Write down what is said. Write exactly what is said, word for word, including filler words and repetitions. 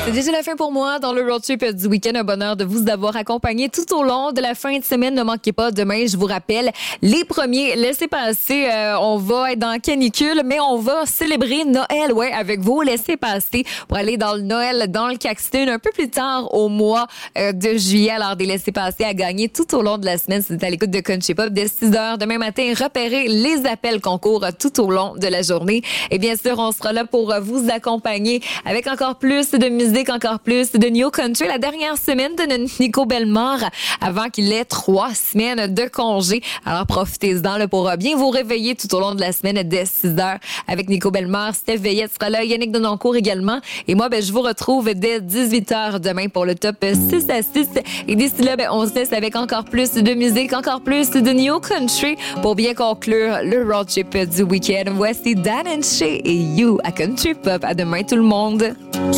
C'est déjà la fin pour moi dans le road trip du week-end. Un bonheur de vous avoir accompagné tout au long de la fin de semaine. Ne manquez pas, demain, je vous rappelle, les premiers laissez-passer. Euh, on va être dans canicule, mais on va célébrer Noël, ouais, avec vos laissez-passer pour aller dans le Noël, dans le Caxton, un peu plus tard au mois euh, de juillet. Alors, des laissez-passer à gagner tout au long de la semaine. C'est à l'écoute de Country Pop dès six heures demain matin. Repérez les appels concours tout au long de la journée. Et bien sûr, on sera là pour vous accompagner avec encore plus de musique, encore plus de New Country. La dernière semaine de notre Nico Bellemare avant qu'il ait trois semaines de congé. Alors, profitez-en là, pour bien vous réveiller tout au long de la semaine dès six heures avec Nico Bellemare. Steph Veillette sera là, Yannick Denoncourt également. Et moi, ben, je vous retrouve dès dix-huit heures demain pour le top six à six. Et d'ici là, ben, on se laisse avec encore plus de musique, encore plus de New Country pour bien conclure le road trip du week-end. Voici Dan and Shay et You à Country Pop. À demain tout le monde.